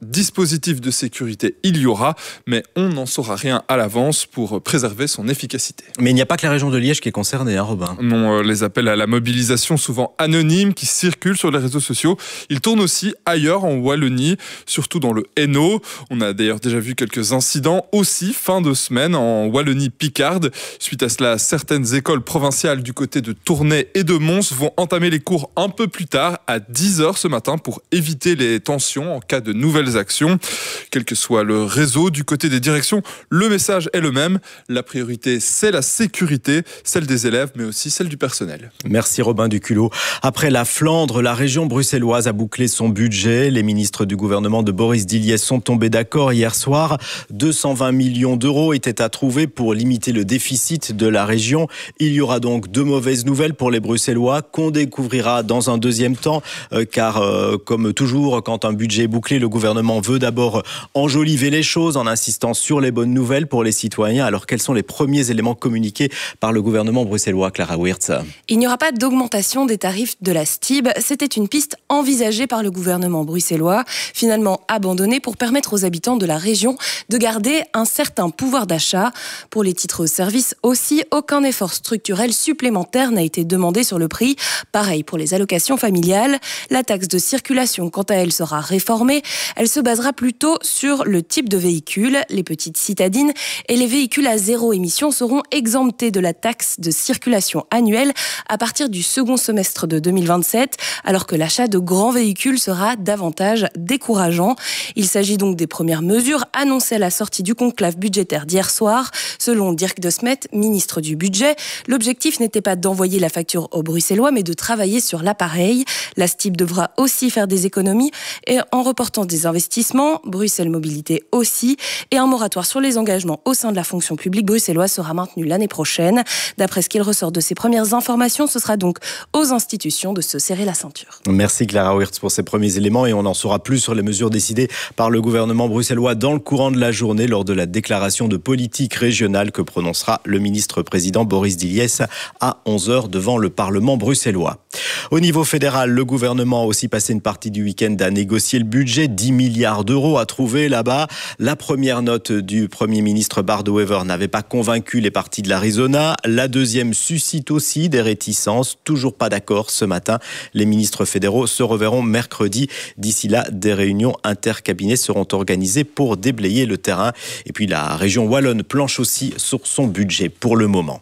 dispositif de sécurité il y aura, mais on n'en saura rien à l'avance pour préserver son efficacité. Mais il n'y a pas que la région de Liège qui est concernée, hein, Robin? Non, les appels à la mobilisation souvent anonymes qui circulent sur les réseaux sociaux, ils tournent aussi ailleurs en Wallonie, surtout dans le Hainaut. On a d'ailleurs déjà vu quelques incidents aussi fin de semaine en Wallonie-Picarde. Suite à cela, certaines écoles provinciales du côté de Tournai et de Mons vont entamer les cours un peu plus tard, à 10h ce matin, pour éviter les tensions en cas de nouvelles actions. Quel que soit le réseau, du côté des directions, le message est le même. La priorité, c'est la sécurité, celle des élèves, mais aussi celle du personnel. Merci Robin Duculot. Après la Flandre, la région bruxelloise a bouclé son budget. Les ministres du gouvernement de Boris Diliès sont tombés d'accord hier soir. 220 millions d'euros étaient à trouver pour limiter le déficit de la région. Il y aura donc de mauvaises nouvelles pour les Bruxellois qu'on découvrira dans un deuxième temps, car comme toujours, quand un budget est bouclé, le gouvernement veut d'abord enjoliver les choses en insistant sur les bonnes nouvelles pour les citoyens. Alors quels sont les premiers éléments communiqués par le gouvernement bruxellois, Clara Wirtz? Il n'y aura pas d'augmentation des tarifs de la STIB. C'était une piste envisagée par le gouvernement bruxellois, finalement abandonnée pour permettre aux habitants de la région de garder un certain pouvoir d'achat. Pour les titres-services aussi, aucun effort structurel supplémentaire n'a été demandé sur le prix. Pareil pour les allocations familiales. La taxe de circulation, quant à elle, sera réformée. Elle se basera plutôt sur le type de véhicule. Les petites citadines et les véhicules à zéro émission seront exemptés de la taxe de circulation annuelle à partir du second semestre de 2027, alors que l'achat de grands véhicules sera davantage décourageant. Il s'agit donc des premières mesures annoncées à la sortie du conclave budgétaire d'hier soir. Selon Dirk de Smet, ministre du Budget, l'objectif n'était pas d'envoyer la facture aux Bruxellois, mais de travailler sur l'appareil. La STIB devra aussi faire des économies et en reportant des investissements, Bruxelles Mobilité aussi, et un moratoire sur les engagements au sein de la fonction publique bruxelloise sera maintenu l'année prochaine. D'après ce qu'il ressort de ces premières informations, ce sera donc aux institutions de se serrer la ceinture. Merci Clara Wirtz pour ces premiers éléments, et on en saura plus sur les mesures décidées par le gouvernement bruxellois dans le courant de la journée lors de la déclaration de politique régionale que prononcera le ministre-président Boris Diliès à 11h devant le Parlement bruxellois. Au niveau fédéral, le gouvernement a aussi passé une partie du week-end à négocier le budget. 10 milliards d'euros à trouver là-bas. La première note du Premier ministre Bart De Wever n'avait pas convaincu les partis de l'Arizona. La deuxième suscite aussi des réticences. Toujours pas d'accord ce matin. Les ministres fédéraux se reverront mercredi. D'ici là, des réunions intercabinets seront organisées pour déblayer le terrain. Et puis la région wallonne planche aussi sur son budget pour le moment.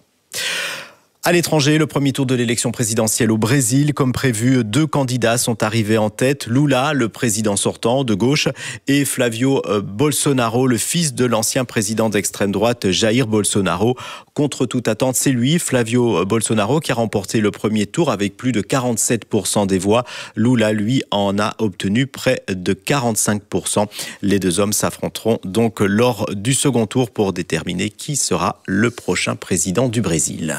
À l'étranger, le premier tour de l'élection présidentielle au Brésil, comme prévu, 2 candidats sont arrivés en tête. Lula, le président sortant de gauche, et Flavio Bolsonaro, le fils de l'ancien président d'extrême droite Jair Bolsonaro. Contre toute attente, c'est lui, Flavio Bolsonaro, qui a remporté le premier tour avec plus de 47% des voix. Lula, lui, en a obtenu près de 45%. Les deux hommes s'affronteront donc lors du second tour pour déterminer qui sera le prochain président du Brésil.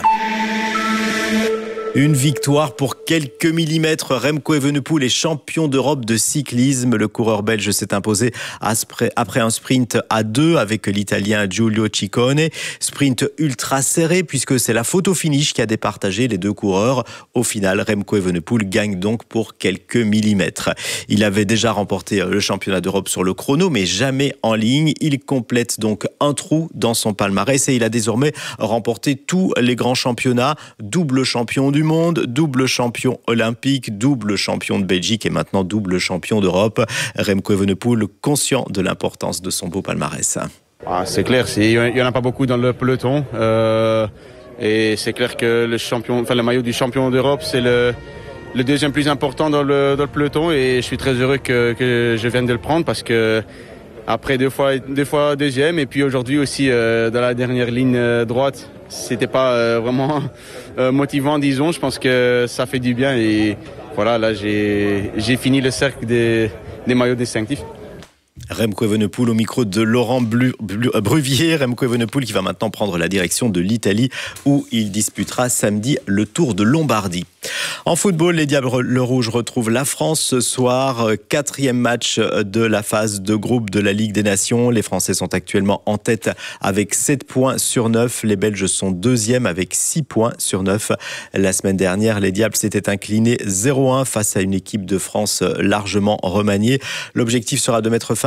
Une victoire pour quelques millimètres. Remco Evenepoel est champion d'Europe de cyclisme. Le coureur belge s'est imposé après un sprint à 2 avec l'Italien Giulio Ciccone. Sprint ultra serré puisque c'est la photo finish qui a départagé les deux coureurs. Au final, Remco Evenepoel gagne donc pour quelques millimètres. Il avait déjà remporté le championnat d'Europe sur le chrono, mais jamais en ligne. Il complète donc un trou dans son palmarès et il a désormais remporté tous les grands championnats. Double champion du monde, double champion olympique, double champion de Belgique et maintenant double champion d'Europe. Remco Evenepoel, conscient de l'importance de son beau palmarès. C'est clair, il n'y en a pas beaucoup dans le peloton. Et c'est clair que le maillot du champion d'Europe, c'est le deuxième plus important dans le peloton. Et je suis très heureux que je vienne de le prendre parce que après deux fois deuxième et puis aujourd'hui aussi dans la dernière ligne droite, c'était pas vraiment motivant, disons. Je pense que ça fait du bien et voilà, là j'ai fini le cercle des maillots distinctifs. Remco Evenepoel au micro de Laurent Bruvier. Remco Evenepoel qui va maintenant prendre la direction de l'Italie où il disputera samedi le Tour de Lombardie. En football, les Diables Rouges retrouvent la France ce soir. 4e match de la phase de groupe de la Ligue des Nations. Les Français sont actuellement en tête avec 7 points sur 9. Les Belges sont 2e avec 6 points sur 9. La semaine dernière, les Diables s'étaient inclinés 0-1 face à une équipe de France largement remaniée. L'objectif sera de mettre fin